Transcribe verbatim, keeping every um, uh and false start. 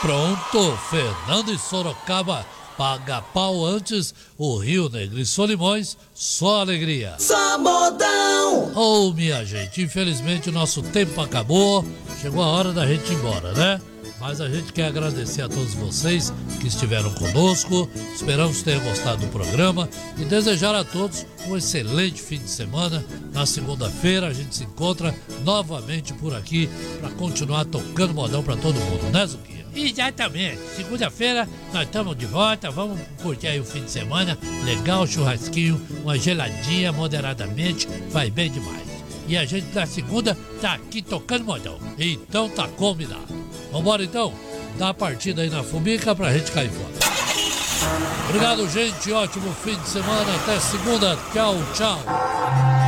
Pronto, Fernando e Sorocaba, paga pau antes, o Rio Negro e Solimões, só alegria. Só modão! Oh, minha gente, infelizmente o nosso tempo acabou, chegou a hora da gente ir embora, né? Mas a gente quer agradecer a todos vocês que estiveram conosco, esperamos que tenham gostado do programa e desejar a todos um excelente fim de semana. Na segunda-feira a gente se encontra novamente por aqui para continuar tocando modão para todo mundo, né, Zuquinha? Exatamente, segunda-feira nós estamos de volta, vamos curtir aí o fim de semana, legal, churrasquinho, uma geladinha moderadamente, vai bem demais. E a gente na segunda tá aqui tocando modão, então tá combinado. Vambora então, dá a partida aí na fumica pra gente cair fora. Obrigado, gente, ótimo fim de semana, até segunda, tchau, tchau.